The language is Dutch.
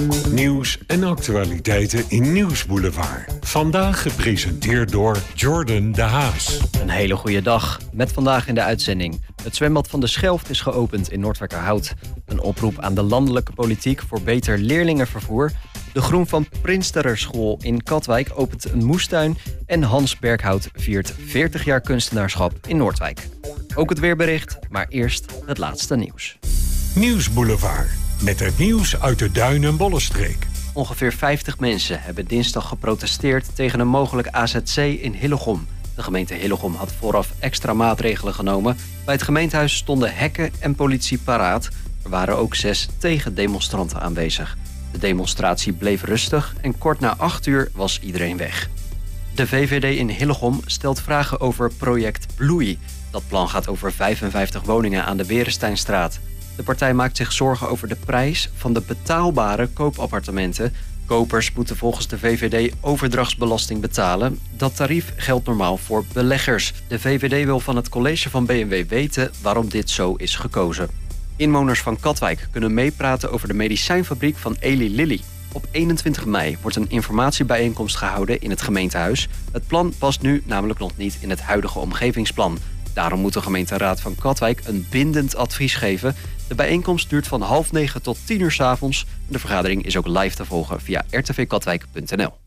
Nieuws en actualiteiten in Nieuwsboulevard. Vandaag gepresenteerd door Jordan de Haas. Een hele goede dag. Met vandaag in de uitzending. Het zwembad van de Schelft is geopend in Noordwijkerhout. Een oproep aan de landelijke politiek voor beter leerlingenvervoer. De Groen van Prinsterer School in Katwijk opent een moestuin. En Hans Berghout viert 40 jaar kunstenaarschap in Noordwijk. Ook het weerbericht, maar eerst het laatste nieuws. Nieuwsboulevard. Met het nieuws uit de Duin- en Bollenstreek. Ongeveer 50 mensen hebben dinsdag geprotesteerd tegen een mogelijk AZC in Hillegom. De gemeente Hillegom had vooraf extra maatregelen genomen. Bij het gemeentehuis stonden hekken en politie paraat. Er waren ook 6 tegendemonstranten aanwezig. De demonstratie bleef rustig en kort na 8 uur was iedereen weg. De VVD in Hillegom stelt vragen over project Bloei. Dat plan gaat over 55 woningen aan de Beresteinstraat. De partij maakt zich zorgen over de prijs van de betaalbare koopappartementen. Kopers moeten volgens de VVD overdrachtsbelasting betalen. Dat tarief geldt normaal voor beleggers. De VVD wil van het college van B&W weten waarom dit zo is gekozen. Inwoners van Katwijk kunnen meepraten over de medicijnfabriek van Eli Lilly. Op 21 mei wordt een informatiebijeenkomst gehouden in het gemeentehuis. Het plan past nu namelijk nog niet in het huidige omgevingsplan. Daarom moet de gemeenteraad van Katwijk een bindend advies geven. De bijeenkomst duurt van 8:30 tot 10:00 's avonds. De vergadering is ook live te volgen via rtvkatwijk.nl.